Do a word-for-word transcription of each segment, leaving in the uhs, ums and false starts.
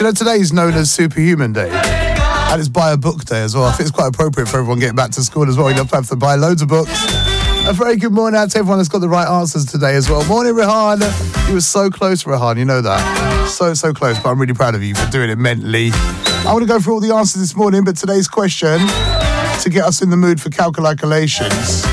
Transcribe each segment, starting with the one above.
you know today is known as Superhuman Day? And it's Buy a Book Day as well. I think it's quite appropriate for everyone getting back to school as well. You have to buy loads of books. A very good morning out to everyone that's got the right answers today as well. Morning, Rehan. You were so close, Rehan. You know that. So, so close, but I'm really proud of you for doing it mentally. I want to go through all the answers this morning, but today's question, to get us in the mood for calculations,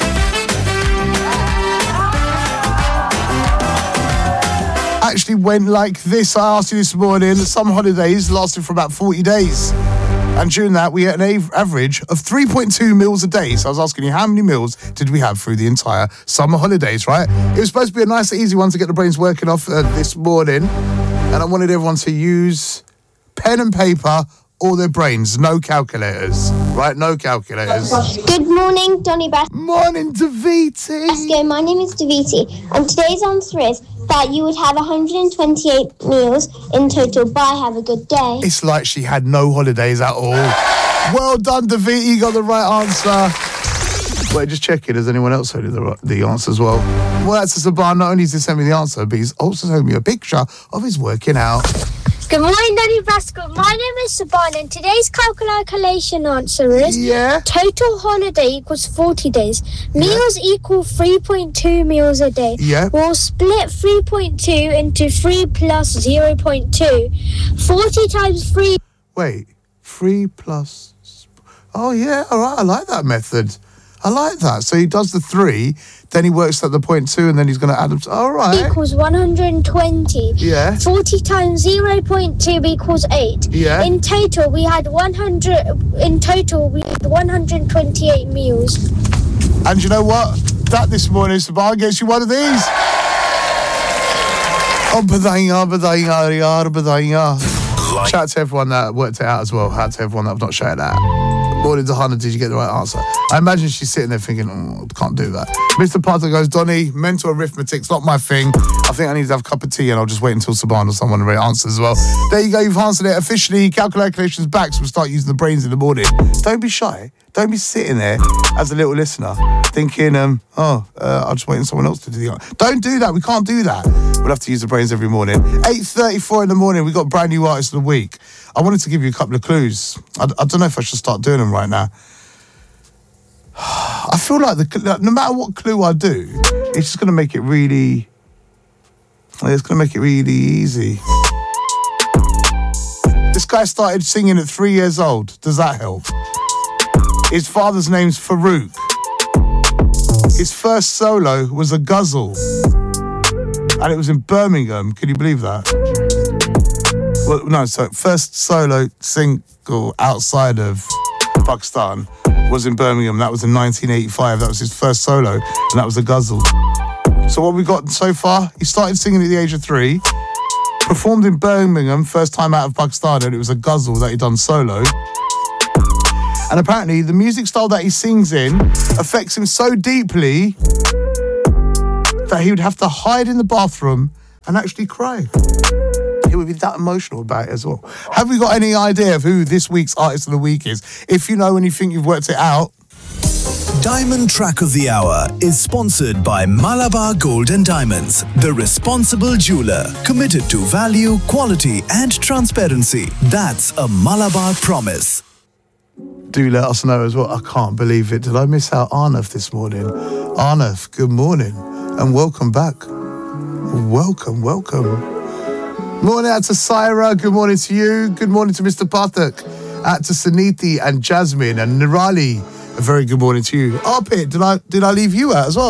actually went like this. I asked you this morning, some holidays lasted for about forty days. And during that, we had an average of three point two meals a day. So I was asking you, how many meals did we have through the entire summer holidays, right? It was supposed to be a nice, easy one to get the brains working off uh, this morning. And I wanted everyone to use pen and paper or their brains. No calculators, right? No calculators. Good morning, Donny Bass. Morning, Daviti. Basco, my name is Daviti. And today's answer is that you would have one hundred twenty-eight meals in total. Bye, have a good day. It's like she had no holidays at all. Well done, Daviti. You got the right answer. Wait, just checking. Has anyone else heard the, the answer as well? Well, that's a Saban. Not only did he send me the answer, but he's also sent me a picture of his working out. Good morning, Donny Pascal. My name is Saban, and today's calculation answer is yeah. total holiday equals forty days. Meals yeah. equal three point two meals a day. Yeah. We'll split three point two into three plus zero point two. forty times three. Wait, three plus... Oh, yeah, all right, I like that method. I like that. So he does the three, then he works at the point two, and then he's going to add them. To, all right. Equals one hundred twenty. Yeah. forty times zero point two equals eight. Yeah. In total, we had one hundred. In total, we had one hundred twenty-eight meals. And you know what? That this morning, Saban gets you one of these. Oh, badaya, badaya, badaya. Shout out to everyone that worked it out as well. Shout out to everyone that I've not shouted out. Morning to Hannah, did you get the right answer? I imagine she's sitting there thinking, oh, can't do that. Mister Potter goes, Donny, mental arithmetic's not my thing. I think I need to have a cup of tea and I'll just wait until Saban or someone will answer as well. There you go, you've answered it officially. Calculations back, so we'll start using the brains in the morning. Don't be shy. Don't be sitting there as a little listener thinking, um, oh, uh, I'll just wait on someone else to do the answer. Don't do that. We can't do that. We'll have to use the brains every morning. eight thirty-four in the morning, we've got brand new artist of the week. I wanted to give you a couple of clues. I, I don't know if I should start doing them right now. I feel like the no matter what clue I do, it's just going to make it really... It's going to make it really easy. This guy started singing at three years old. Does that help? His father's name's Farouk. His first solo was a guzzle. And it was in Birmingham. Can you believe that? Well, no, so first solo single outside of Pakistan was in Birmingham. That was in nineteen eighty-five. That was his first solo, and that was a guzzle. So what we've got so far, he started singing at the age of three, performed in Birmingham, first time out of Pakistan, and it was a guzzle that he'd done solo. And apparently the music style that he sings in affects him so deeply that he would have to hide in the bathroom and actually cry. He would be that emotional about it as well. Have we got any idea of who this week's Artist of the Week is? If you know and you think you've worked it out. Diamond Track of the Hour is sponsored by Malabar Gold and Diamonds, the responsible jeweler, committed to value, quality and transparency. That's a Malabar promise. Do let us know as well. I can't believe it. Did I miss out Arnav this morning? Arnav, good morning and welcome back. Welcome, welcome. Morning out to Syra. Good morning to you. Good morning to Mister Pathak. Out to Suniti and Jasmine and Nirali. A very good morning to you. Arpit, did I did I leave you out as well?